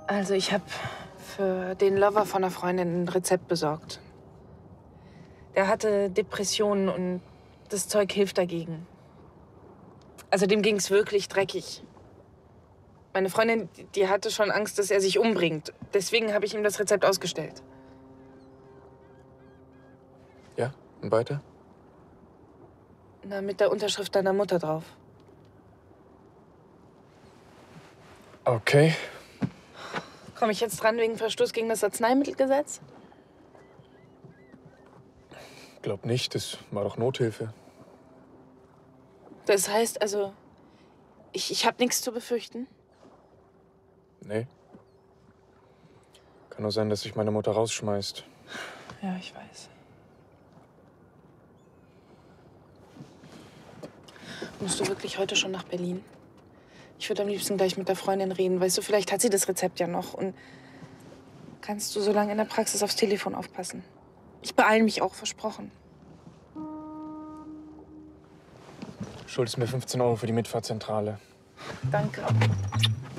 Also ich habe für den Lover von einer Freundin ein Rezept besorgt. Der hatte Depressionen und das Zeug hilft dagegen. Also dem ging's wirklich dreckig. Meine Freundin, die hatte schon Angst, dass er sich umbringt. Deswegen habe ich ihm das Rezept ausgestellt. Ja, und weiter? Na, mit der Unterschrift deiner Mutter drauf. Okay. Komme ich jetzt dran wegen Verstoß gegen das Arzneimittelgesetz? Glaub nicht, das war doch Nothilfe. Das heißt also, ich habe nichts zu befürchten? Nee. Kann nur sein, dass sich meine Mutter rausschmeißt. Ja, ich weiß. Musst du wirklich heute schon nach Berlin? Ich würde am liebsten gleich mit der Freundin reden. Weißt du, vielleicht hat sie das Rezept ja noch. Und kannst du so lange in der Praxis aufs Telefon aufpassen? Ich beeile mich auch, versprochen. Schuldest mir 15 € für die Mitfahrzentrale. Danke.